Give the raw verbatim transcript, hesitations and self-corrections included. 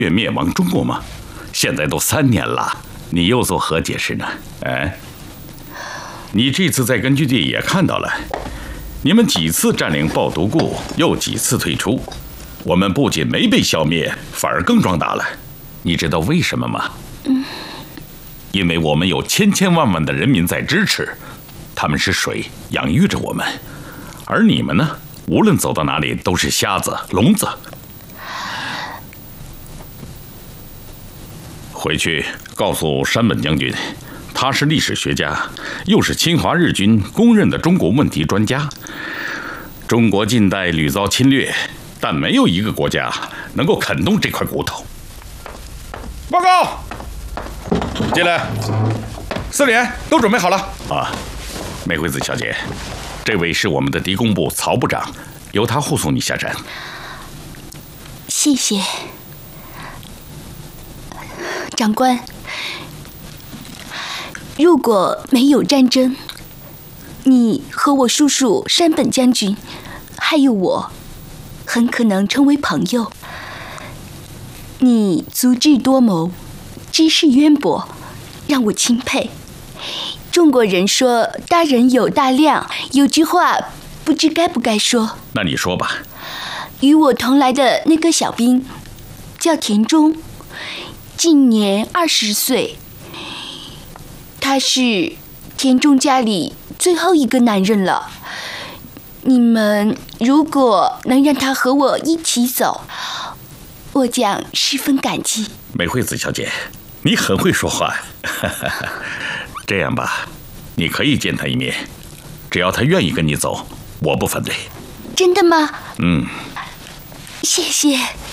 愿灭亡中国吗？现在都三年了，你又作何解释呢？哎，你这次在根据地也看到了，你们几次占领鲍独固，又几次退出，我们不仅没被消灭，反而更壮大了。你知道为什么吗？嗯，因为我们有千千万万的人民在支持，他们是水养育着我们，而你们呢，无论走到哪里都是瞎子、聋子。回去告诉山本将军，他是历史学家，又是侵华日军公认的中国问题专家。中国近代屡遭侵略，但没有一个国家能够啃动这块骨头。报告，进来。司令员都准备好了啊。美惠子小姐，这位是我们的敌工部曹部长，由他护送你下山。 谢谢。长官，如果没有战争，你和我叔叔山本将军，还有我，很可能成为朋友。你足智多谋，知识渊博，让我钦佩。中国人说大人有大量，有句话不知该不该说。 那你说吧。 与我同来的那个小兵叫田中，今年二十岁，他是田中家里最后一个男人了。你们如果能让他和我一起走，我将十分感激。 美惠子小姐，你很会说话。这样吧，你可以见他一面，只要他愿意跟你走，我不反对。 真的吗？ 嗯。 谢谢。